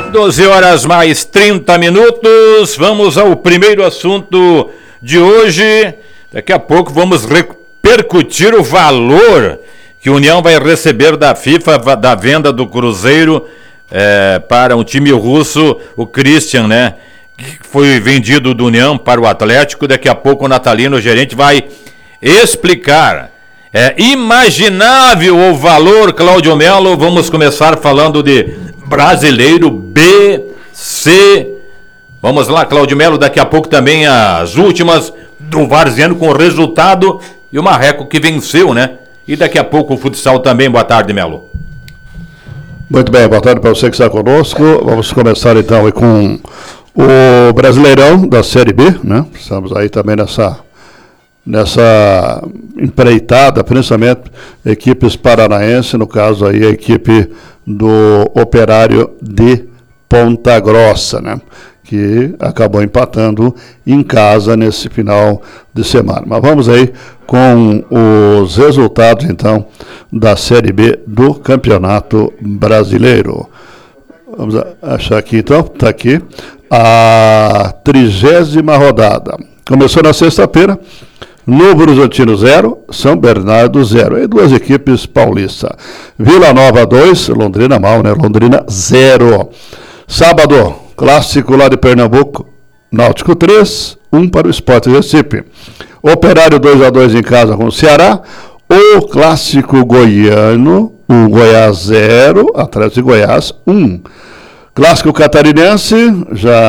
12 horas mais 30 minutos, vamos ao primeiro assunto de hoje. Daqui a pouco vamos repercutir o valor que a União vai receber da FIFA da venda do Cruzeiro para um time russo, o Christian, né? Que foi vendido do União para o Atlético. Daqui a pouco o Natalino, o gerente, vai explicar. É imaginável o valor, Cláudio Melo. Vamos começar falando de Brasileiro B, C. Vamos lá, Cláudio Melo, daqui a pouco também as últimas do Varziano com o resultado e o Marreco que venceu, né? E daqui a pouco o futsal também. Boa tarde, Melo. Muito bem, boa tarde para você que está conosco. Vamos começar então com o Brasileirão da Série B, né? Estamos aí também nessa empreitada, principalmente equipes paranaenses, no caso aí a equipe do Operário de Ponta Grossa, né? Que acabou empatando em casa nesse final de semana. Mas vamos aí com os resultados, então, da Série B do Campeonato Brasileiro. Vamos achar aqui, então, está aqui a 30ª rodada. Começou na sexta-feira, Novo Horizontino 0, São Bernardo 0. E duas equipes paulistas. Vila Nova 2, Londrina mal, né? Londrina 0. Sábado, clássico lá de Pernambuco, Náutico 3, 1 para o Sport Recife. Operário 2-2 em casa com o Ceará. O clássico goiano, o Goiás 0, atrás de Goiás 1. Clássico catarinense, já